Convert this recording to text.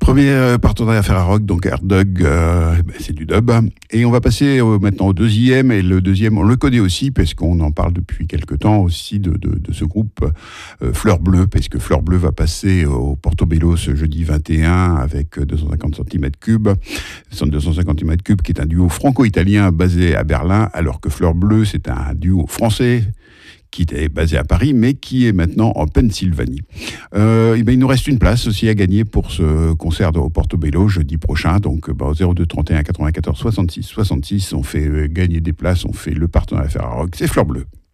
Premier partenariat Ferrarock, donc Herdug, c'est du dub. Et on va passer maintenant au deuxième. Et le deuxième, on le connaît aussi, parce qu'on en parle depuis quelque temps aussi de ce groupe Fleur Bleue, parce que Fleur Bleue va passer au Portobello ce jeudi 21 avec 250 cm3. 250 cm3, qui est un duo franco-italien basé à Berlin, alors que Fleur Bleue, c'est un duo français qui est basé à Paris, mais qui est maintenant en Pennsylvanie. Il nous reste une place aussi à gagner pour ce concert au Portobello jeudi prochain. Donc, au 02 31 94 66 66, on fait gagner des places, on fait le partenariat Ferrarock, c'est Fleur Bleue.